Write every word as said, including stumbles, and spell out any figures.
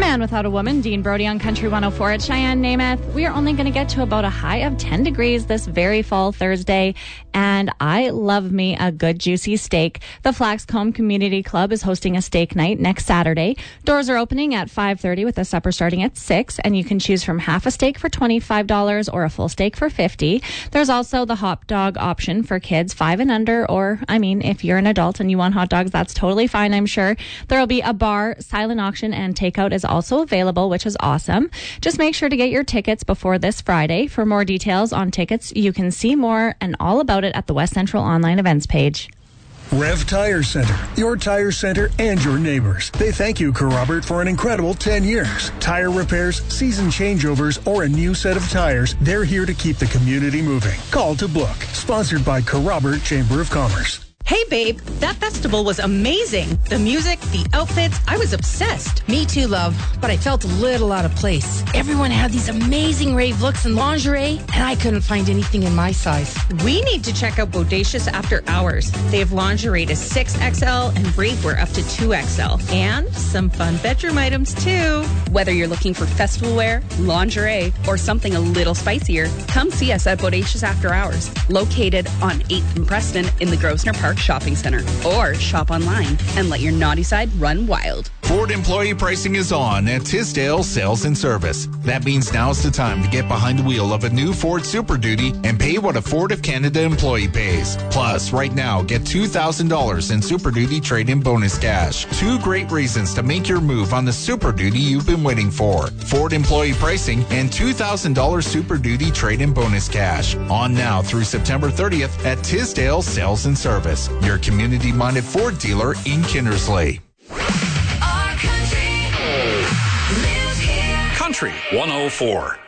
Man Without a Woman, Dean Brody on Country one oh four at Cheyenne, Namath. We are only going to get to about a high of ten degrees this very fall Thursday, and I love me a good juicy steak. The Flaxcomb Community Club is hosting a steak night next Saturday. Doors are opening at five thirty with the supper starting at six, and you can choose from half a steak for twenty-five dollars or a full steak for fifty dollars. There's also the hot dog option for kids five and under, or, I mean, if you're an adult and you want hot dogs, that's totally fine, I'm sure. There will be a bar, silent auction, and takeout is also available, which is awesome. Just make sure to get your tickets before this Friday. For more details on tickets, you can see more and all about it at the West Central online events page. Rev Tire Center, your tire center and your neighbors. They thank you, Kerrobert, for an incredible ten years. Tire repairs, season changeovers, or a new set of tires, they're here to keep the community moving. Call to book. Sponsored by Kerrobert Chamber of Commerce. Hey, babe, that festival was amazing. The music, the outfits, I was obsessed. Me too, love, but I felt a little out of place. Everyone had these amazing rave looks and lingerie, and I couldn't find anything in my size. We need to check out Bodacious After Hours. They have lingerie to six X L and ravewear up to two X L. And some fun bedroom items, too. Whether you're looking for festival wear, lingerie, or something a little spicier, come see us at Bodacious After Hours, located on eighth and Preston in the Grosvenor Park Shopping Center, or shop online and let your naughty side run wild. Ford employee pricing is on at Tisdale Sales and Service. That means now's the time to get behind the wheel of a new Ford Super Duty and pay what a Ford of Canada employee pays. Plus, right now, get two thousand dollars in Super Duty trade-in bonus cash. Two great reasons to make your move on the Super Duty you've been waiting for. Ford employee pricing and two thousand dollars Super Duty trade-in bonus cash. On now through September thirtieth at Tisdale Sales and Service, your community-minded Ford dealer in Kindersley. Country one oh four.